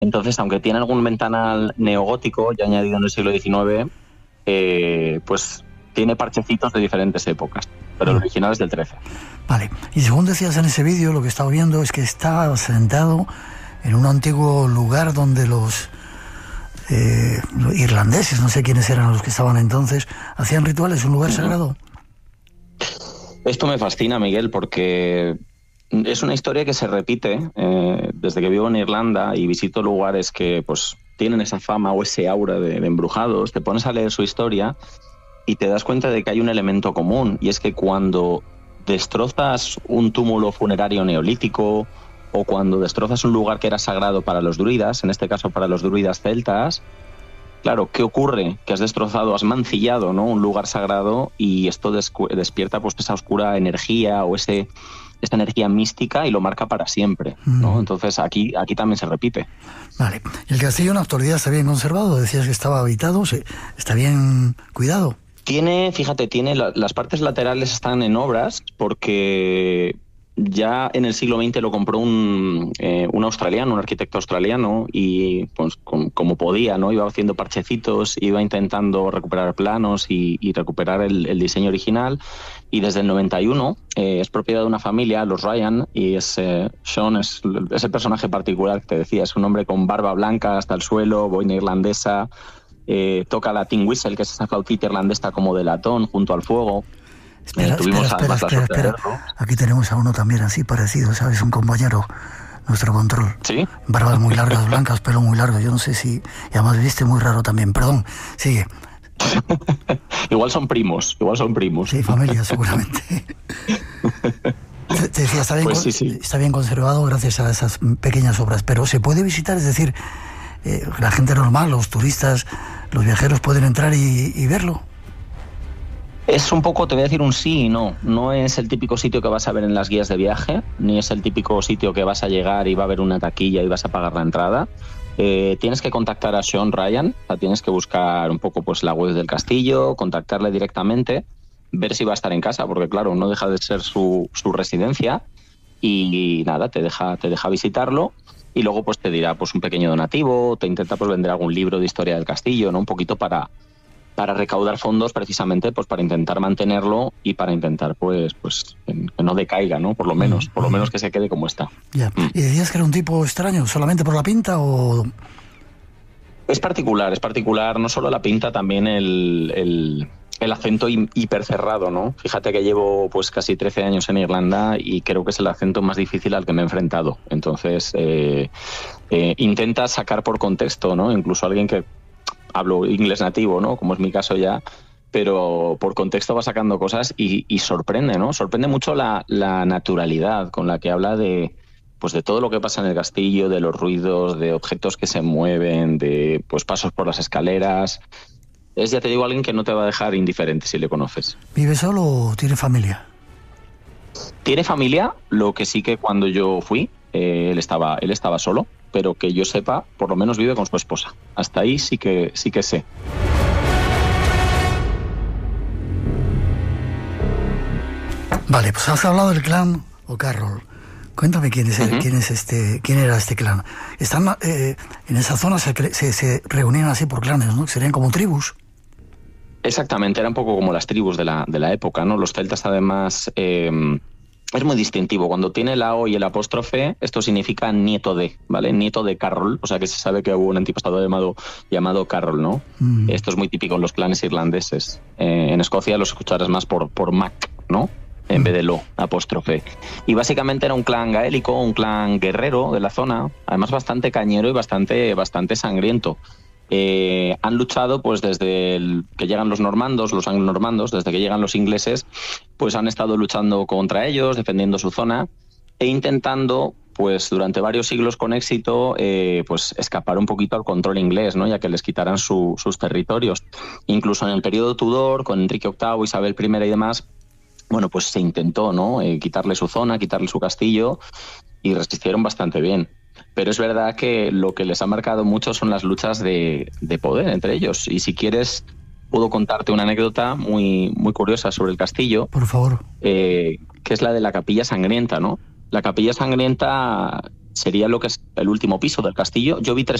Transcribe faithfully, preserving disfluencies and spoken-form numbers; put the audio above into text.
Entonces, aunque tiene algún ventanal neogótico ya añadido en el siglo diecinueve, eh, pues tiene parchecitos de diferentes épocas, pero el original es del trece. Vale, y según decías en ese vídeo, lo que estaba viendo es que está sentado en un antiguo lugar donde los eh, irlandeses, no sé quiénes eran los que estaban entonces, hacían rituales, un lugar sagrado. Esto me fascina, Miguel, porque es una historia que se repite eh, desde que vivo en Irlanda y visito lugares que pues tienen esa fama o ese aura de, de embrujados. Te pones a leer su historia y te das cuenta de que hay un elemento común, y es que cuando destrozas un túmulo funerario neolítico o cuando destrozas un lugar que era sagrado para los druidas, en este caso para los druidas celtas, claro, ¿qué ocurre? Que has destrozado, has mancillado, ¿no?, un lugar sagrado, y esto descu- despierta pues esa oscura energía o ese esta energía mística y lo marca para siempre, ¿no? Mm. Entonces aquí aquí también se repite. Vale. ¿Y el castillo en la actualidad está bien conservado? Decías que estaba habitado, ¿sí? ¿Está bien cuidado? Tiene, fíjate, tiene la, las partes laterales están en obras porque ya en el siglo veinte lo compró un, eh, un australiano, un arquitecto australiano, y pues con, como podía, ¿no?, iba haciendo parchecitos, iba intentando recuperar planos y, y recuperar el, el diseño original. Y desde el noventa y uno eh, es propiedad de una familia, los Ryan, y es, eh, Sean es ese personaje particular que te decía, es un hombre con barba blanca hasta el suelo, boina irlandesa, eh, toca la tin whistle, que es esa flautita irlandesa como de latón, junto al fuego. Espera, eh, tuvimos espera, espera, espera, espera. Aquí tenemos a uno también así parecido, ¿sabes? Un compañero, nuestro control. ¿Sí? Barbas muy largas, blancas, pelo muy largo. Yo no sé si... Y además viste muy raro también. Perdón, sigue. Igual son primos, igual son primos. Sí, familia, seguramente. Te, te decía, está bien, pues sí, sí. está bien conservado gracias a esas pequeñas obras, pero ¿se puede visitar? Es decir, eh, la gente normal, los turistas, los viajeros pueden entrar y, y verlo. Es un poco, te voy a decir un sí y no. No es el típico sitio que vas a ver en las guías de viaje, ni es el típico sitio que vas a llegar y va a haber una taquilla y vas a pagar la entrada. Eh, tienes que contactar a Sean Ryan, o sea, tienes que buscar un poco pues la web del castillo, contactarle directamente, ver si va a estar en casa, porque claro, no deja de ser su, su residencia, y, y nada, te deja, te deja visitarlo, y luego pues te dirá pues un pequeño donativo, te intenta pues vender algún libro de historia del castillo, ¿no?, un poquito para, para recaudar fondos precisamente pues para intentar mantenerlo y para intentar pues pues que no decaiga, ¿no?, por lo menos, por lo menos que se quede como está. Ya. Mm. ¿Y decías que era un tipo extraño solamente por la pinta o...? Es particular, es particular, no solo la pinta, también el, el, el acento hipercerrado, ¿no? Fíjate que llevo pues casi trece años en Irlanda y creo que es el acento más difícil al que me he enfrentado. Entonces, eh, eh, intenta sacar por contexto, ¿no?, incluso alguien que hablo inglés nativo, ¿no?, como es mi caso ya, pero por contexto va sacando cosas y, y sorprende, ¿no? Sorprende mucho la, la naturalidad con la que habla de, pues de todo lo que pasa en el castillo, de los ruidos, de objetos que se mueven, de pues pasos por las escaleras. Es, ya te digo, alguien que no te va a dejar indiferente si le conoces. ¿Vive solo o tiene familia? Tiene familia, lo que sí que cuando yo fui, eh, él estaba, él estaba solo, pero que yo sepa, por lo menos vive con su esposa. Hasta ahí sí que sí que sé. Vale, pues has hablado del clan O'Carroll. Cuéntame quién es, uh-huh. quién es este, quién era este clan. Están eh, en esa zona se, se, se reunían así por clanes, ¿no? Serían como tribus. Exactamente, era un poco como las tribus de la de la época, ¿no? Los celtas además eh, es muy distintivo. Cuando tiene la O y el apóstrofe, esto significa nieto de, ¿vale? Nieto de Carroll, o sea que se sabe que hubo un antepasado llamado, llamado Carroll, ¿no? Mm. Esto es muy típico en los clanes irlandeses. Eh, en Escocia los escucharás más por, por Mac, ¿no?, en vez de lo, apóstrofe. Y básicamente era un clan gaélico, un clan guerrero de la zona, además bastante cañero y bastante, bastante sangriento. Eh, han luchado pues desde el, que llegan los normandos, los anglo-normandos, desde que llegan los ingleses, pues han estado luchando contra ellos, defendiendo su zona e intentando, pues durante varios siglos con éxito, eh, pues escapar un poquito al control inglés, ¿no?, ya que les quitaran su, sus territorios. Incluso en el periodo Tudor, con Enrique octavo, Isabel primera y demás, bueno, pues se intentó, ¿no?, eh, quitarle su zona, quitarle su castillo, y resistieron bastante bien. Pero es verdad que lo que les ha marcado mucho son las luchas de, de poder entre ellos. Y si quieres, puedo contarte una anécdota muy, muy curiosa sobre el castillo. Por favor. Eh, que es la de la Capilla Sangrienta, ¿no? La Capilla Sangrienta sería lo que es el último piso del castillo. Yo vi tres